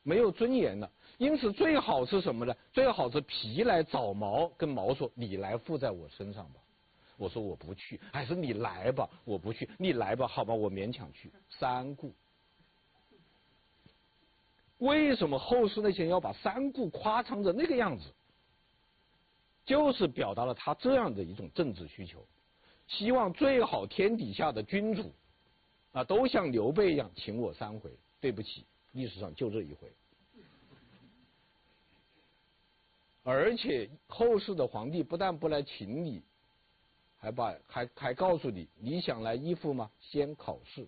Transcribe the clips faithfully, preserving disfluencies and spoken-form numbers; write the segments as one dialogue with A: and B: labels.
A: 没有尊严了。因此最好是什么呢？最好是皮来找毛，跟毛说你来附在我身上吧。我说我不去，还是你来吧，我不去，你来吧，好吧，我勉强去。三顾。为什么后世那些人要把三顾夸张成那个样子？就是表达了他这样的一种政治需求，希望最好天底下的君主啊都像刘备一样请我三回。对不起，历史上就这一回。而且后世的皇帝不但不来请你，还把还还告诉你，你想来依附吗？先考试。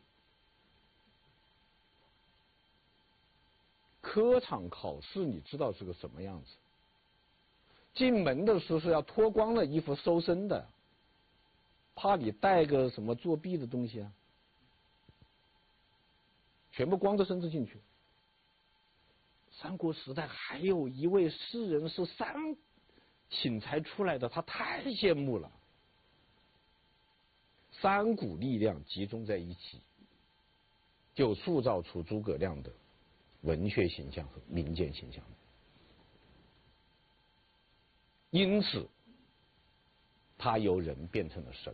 A: 科场考试你知道是个什么样子？进门的时候是要脱光了衣服搜身的，怕你带个什么作弊的东西啊，全部光着身子进去。三国时代还有一位士人是三请才出来的，他太羡慕了。三股力量集中在一起，就塑造出诸葛亮的文学形象和民间形象。因此他由人变成了神。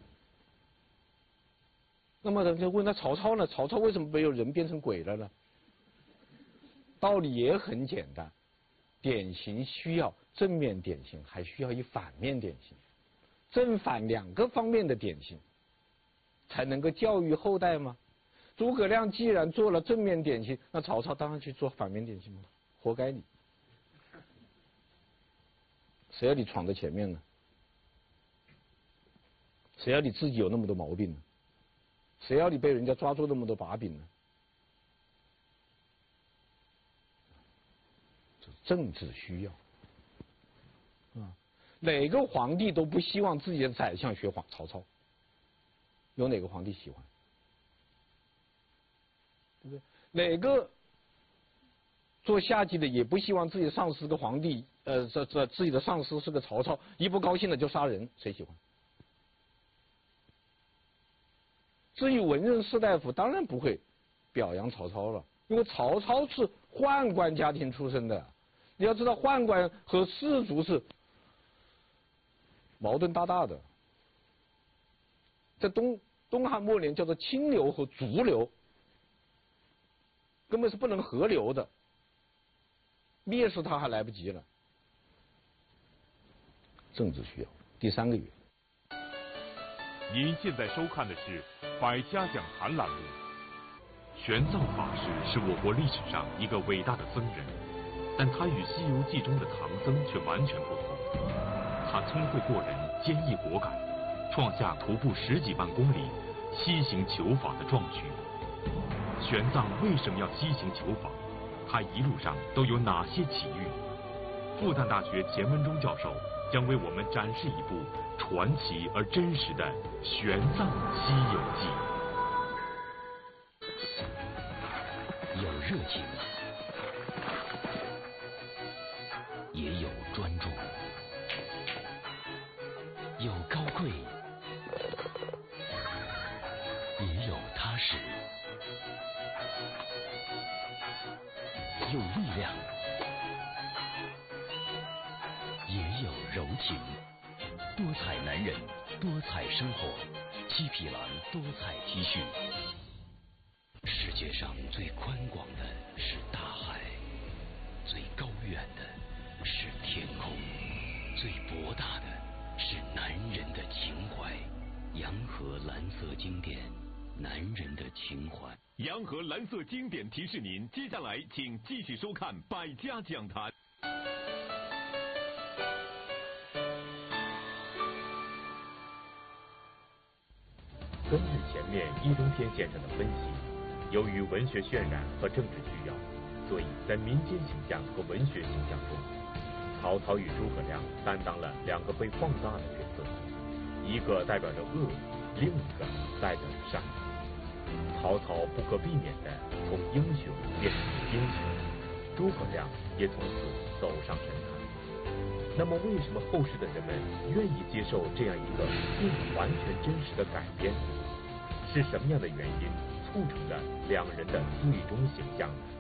A: 那么人就问他曹操呢？曹操为什么没有人变成鬼了呢？道理也很简单，典型需要正面典型，还需要一反面典型，正反两个方面的典型才能够教育后代吗？诸葛亮既然做了正面典型，那曹操当然去做反面典型吗？活该你！谁要你闯在前面呢？谁要你自己有那么多毛病呢？谁要你被人家抓住那么多把柄呢？这政治需要啊！哪个皇帝都不希望自己的宰相学皇曹操，有哪个皇帝喜欢？对不对？哪个做下级的也不希望自己的上司是个皇帝，呃，这这自己的上司是个曹操，一不高兴了就杀人，谁喜欢？至于文人士大夫，当然不会表扬曹操了，因为曹操是宦官家庭出身的。你要知道，宦官和士族是矛盾大大的。在东东汉末年叫做清流和逐流，根本是不能合流的，蔑视他还来不及了。政治需要。第三个月。
B: 您现在收看的是《百家讲坛》栏目。玄奘法师是我国历史上一个伟大的僧人，但他与《西游记》中的唐僧却完全不同。他聪慧过人，坚毅果敢，创下徒步十几万公里西行求法的壮举。玄奘为什么要西行求法？他一路上都有哪些奇遇？复旦大学钱文忠教授将为我们展示一部传奇而真实的《玄奘西游记》。
C: 有热情，也有专注；有高贵，也有踏实；有力量，也有柔情。多彩男人，多彩生活，七匹狼多彩 T 恤。世界上最宽广的是大海，最高远的是天空，最博大的是男人的情怀。洋河蓝色经典，男人的情怀。
D: 洋河蓝色经典提示您，接下来请继续收看《百家讲坛》。
B: 根据前面易中天先生的分析，由于文学渲染和政治需要，所以在民间形象和文学形象中，曹操与诸葛亮担当了两个被放大的角色，一个代表着恶，另一个代表着善。曹操不可避免地从英雄变成了英雄，诸葛亮也从此走上神坛。那么为什么后世的人们愿意接受这样一个并不完全真实的改编？是什么样的原因促成了两人的最终形象呢？